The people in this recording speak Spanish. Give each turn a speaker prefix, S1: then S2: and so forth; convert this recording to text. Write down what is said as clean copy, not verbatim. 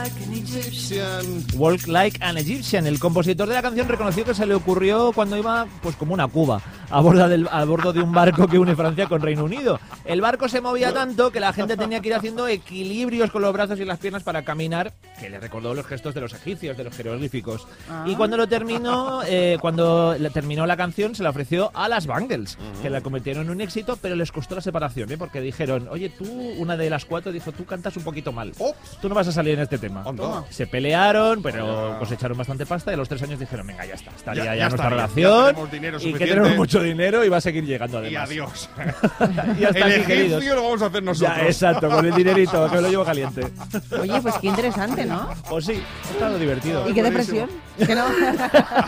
S1: Walk Like an Egyptian. El compositor de la canción reconoció que se le ocurrió cuando iba, pues como una cuba, a bordo de un barco que une Francia con Reino Unido. El barco se movía tanto que la gente tenía que ir haciendo equilibrios con los brazos y las piernas para caminar, que le recordó los gestos de los egipcios, de los jeroglíficos. Y cuando terminó la canción, se la ofreció a las Bangles, que la convirtieron en un éxito, pero les costó la separación, porque dijeron, oye, tú, una de las cuatro dijo, tú cantas un poquito mal, tú no vas a salir en este tema. Se pelearon, pero cosecharon bastante pasta y a los 3 años dijeron, venga, ya está, estaría ya nuestra relación, y que tenemos mucho dinero y va a seguir llegando además.
S2: Y adiós.
S1: Y hasta
S2: el
S1: aquí, queridos.
S2: egipcio lo vamos a hacer nosotros.
S1: Ya, exacto, con el dinerito, que me lo llevo caliente.
S3: Oye, pues qué interesante, ¿no?
S1: Pues sí, ha estado divertido.
S3: ¿Y qué depresión? Que no.